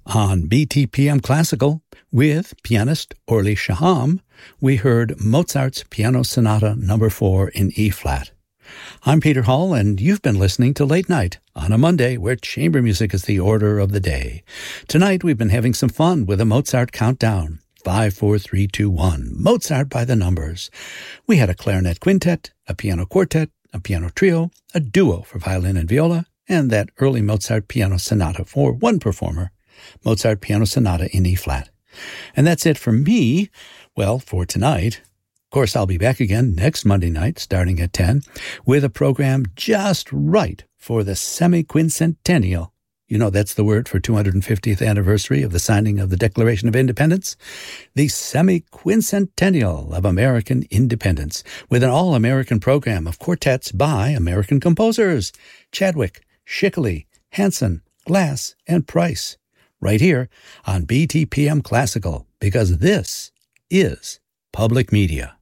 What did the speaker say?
On BTPM Classical, with pianist Orly Shaham, we heard Mozart's Piano Sonata No. 4 in E-flat. I'm Peter Hall, and you've been listening to Late Night on a Monday where chamber music is the order of the day. Tonight we've been having some fun with a Mozart countdown. 5, 4, 3, 2, 1. Mozart by the numbers. We had a clarinet quintet, a piano quartet, a piano trio, a duo for violin and viola, and that early Mozart piano sonata for one performer, Mozart Piano Sonata in E-flat. And that's it for me, well, for tonight. Of course, I'll be back again next Monday night, starting at 10, with a program just right for the semi-quincentennial. You know, that's the word for 250th anniversary of the signing of the Declaration of Independence. The semi-quincentennial of American independence, with an all-American program of quartets by American composers, Chadwick, Schickley, Hanson, Glass, and Price. Right here on BTPM Classical, because this is public media.